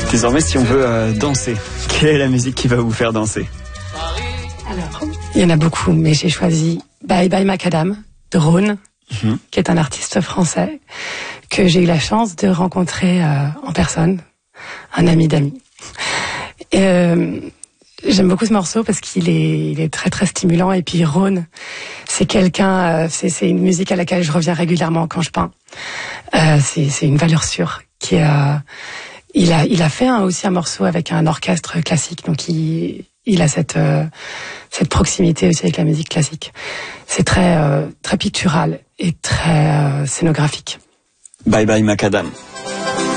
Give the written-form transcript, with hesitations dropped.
Désormais, si on veut danser, quelle est la musique qui va vous faire danser? Alors, il y en a beaucoup, mais j'ai choisi Bye Bye Macadam de Rhône, qui est un artiste français que j'ai eu la chance de rencontrer en personne, un ami d'amis. J'aime beaucoup ce morceau parce qu'il est très très stimulant, et puis Rhône, c'est quelqu'un, c'est une musique à laquelle je reviens régulièrement quand je peins. C'est une valeur sûre qui il a fait aussi un morceau avec un orchestre classique, donc il a cette proximité aussi avec la musique classique. C'est très très pictural et très scénographique. Bye Bye Macadam.